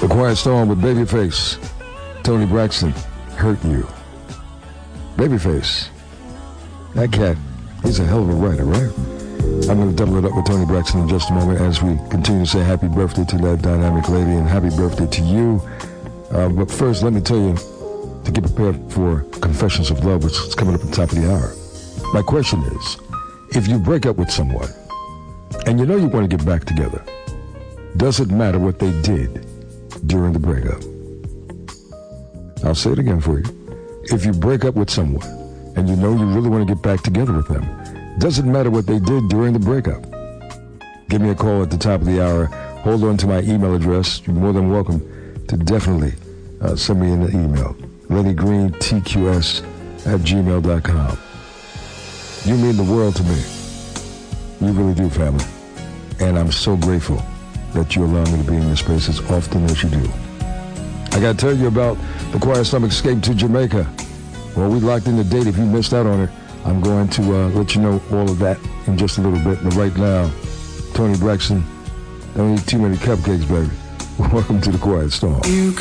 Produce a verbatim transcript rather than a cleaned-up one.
Quiet Storm with Babyface. Toni Braxton, Hurt You. Babyface. That cat, he's a hell of a writer, right? I'm going to double it up with Toni Braxton in just a moment as we continue to say happy birthday to that dynamic lady and happy birthday to you. Uh, but first, let me tell you to get prepared for Confessions of Love, which is coming up at the top of the hour. My question is, if you break up with someone and you know you want to get back together, does it matter what they did during the breakup? I'll say it again for you. If you break up with someone and you know you really want to get back together with them, doesn't matter what they did during the breakup. Give me a call at the top of the hour. Hold on to my email address. You're more than welcome to definitely uh, send me an email. Lenny Green, T Q S at gmail dot com. You mean the world to me. You really do, family. And I'm so grateful that you allow me to be in your space as often as you do. I got to tell you about the Quiet Storm Escape to Jamaica. Well, we locked in the date. If you missed out on it, I'm going to uh, let you know all of that in just a little bit. But right now, Toni Braxton, don't eat too many cupcakes, baby. Welcome to the Quiet Storm. You